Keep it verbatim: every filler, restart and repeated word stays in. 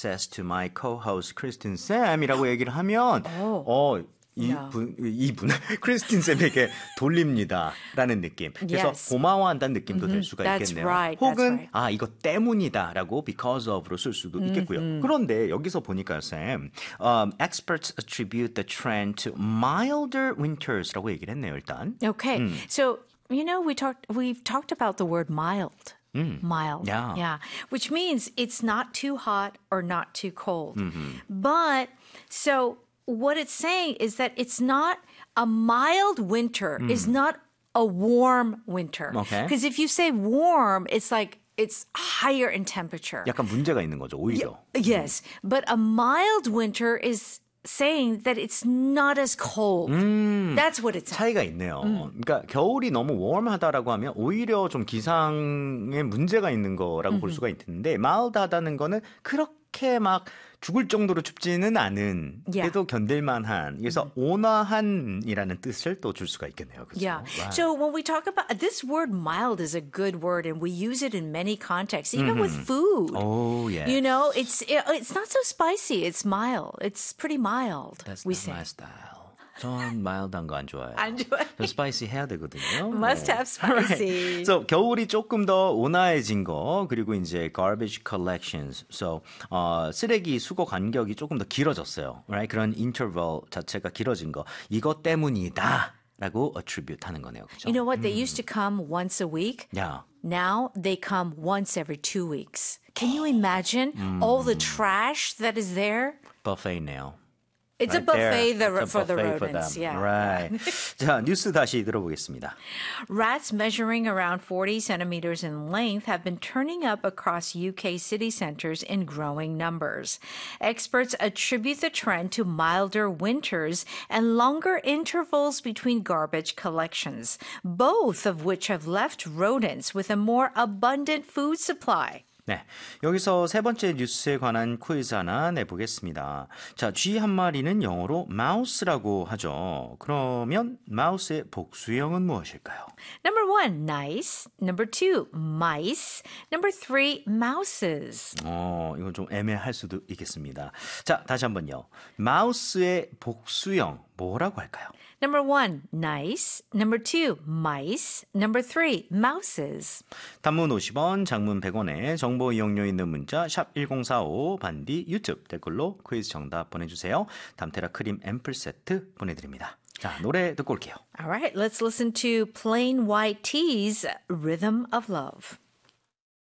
access to my co-host Kristen Sam이라고 얘기를 하면 Oh. 어 Yeah. 이분 이분 크리스틴 쌤에게 돌립니다라는 느낌. 그래서 Yes. 고마워한다는 느낌도 될 수가 That's 있겠네요. right, that's 혹은 right. 아 이거 때문이다라고 because of로 쓸 수도 있겠고요. 그런데 여기서 보니까요, 쌤, um, experts attribute the trend to milder winters라고 얘기를 했네요, 일단. Okay. So, you know, we talked we've talked about the word mild. Mild. Yeah. Yeah. Which means it's not too hot or not too cold. But so what it's saying is that it's not a mild winter is not a warm winter. Okay. Because if you say warm, it's like it's higher in temperature. 약간 문제가 있는 거죠, 오히려. Yes. But a mild winter is saying that it's not as cold. That's what it's saying. 차이가 있네요. 그러니까 겨울이 너무 웜하다라고 하면 오히려 좀 기상에 문제가 있는 거라고 볼 수가 있는데 mild하다는 거는 그렇게 막 죽을 정도로 춥지는 않은 Yeah. 그래도 견딜만한 그래서 온화한이라는 뜻을 또 줄 수가 있겠네요. 그렇죠? Yeah. Right. So when we talk about this word mild is a good word and we use it in many contexts, even with food. Oh, yes. You know, it's it, it's not so spicy. It's mild. It's pretty mild. That's we not say. my style. 전 마일드한 거 안 좋아해요. 안 좋아해요? 저 스파이시 해야 되거든요. Must have spicy. Right. So 겨울이 조금 더 온화해진 거 그리고 이제 garbage collections. So 어, 쓰레기 수거 간격이 조금 더 길어졌어요. Right? 그런 interval 자체가 길어진 거. 이것 때문이다라고 attribute 하는 거네요. 그렇죠? You know what? They used to come once a week. Yeah. Now they come once every two weeks. Can you imagine all the trash that is there? buffet네요. It's Right a buffet there. the, It's a for the buffet for rodents. them. Yeah. Right. 자, 뉴스 다시 들어보겠습니다. Rats measuring around forty centimeters in length have been turning up across U K city centers in growing numbers. Experts attribute the trend to milder winters and longer intervals between garbage collections, both of which have left rodents with a more abundant food supply. 네, 여기서 세 번째 뉴스에 관한 퀴즈 하나 내보겠습니다. 자, 쥐 한 마리는 영어로 mouse라고 하죠. 그러면 mouse의 복수형은 무엇일까요? Number one, nice. Number two, mice. Number three, mouses. 어, 이건 좀 애매할 수도 있겠습니다. 자, 다시 한번요. mouse의 복수형 뭐라고 할까요? Number one, nice. Number two, mice. Number three, mouses. 단문 오십 원, 장문 백 원에 정보 이용료 있는 문자 샵 천사십오 반디 유튜브 댓글로 퀴즈 정답 보내주세요. 담테라 크림 앰플 세트 보내드립니다. 자, 노래 듣고 올게요. All right, let's listen to Plain White Tees, Rhythm of Love.